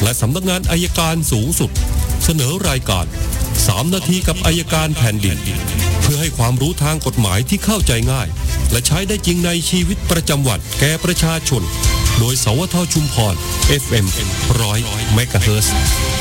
และสำนักงานอัยการสูงสุดเสนอรายการ3 นาทีกับอัยการแผ่นดินเพื่อให้ความรู้ทางกฎหมายที่เข้าใจง่ายและใช้ได้จริงในชีวิตประจำวันแก่ประชาชนโดยสวทชุมพร FM 100 เมกะเฮิรตซ์